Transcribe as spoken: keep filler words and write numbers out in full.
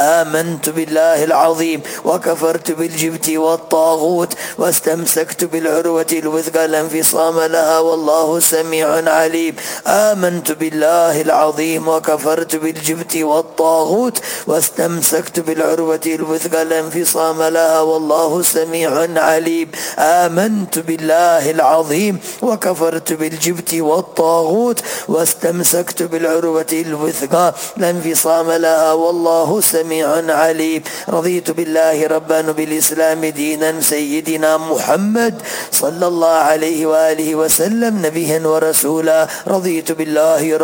آمنت بالله العظيم وكفرت بالجبت والطاغوت واستمسكت بالعروة الوثقى لا انفصام لها والله سميع عليم. آمنت بالله العظيم وكفرت بالجبت والطاغوت واستمسكت بالعروة الوثقى لا انفصام لها والله سميع عليم. آمنت بالله العظيم وكفرت بالجبت والطاغوت واستمسكت بالعروة الوثقى لا انفصام لها والله سميع عليم. رضيت بالله ربا بالإسلام دينا سيدنا محمد صلى الله عليه وآله وسلم نبيا ورسولا. رضيت بالله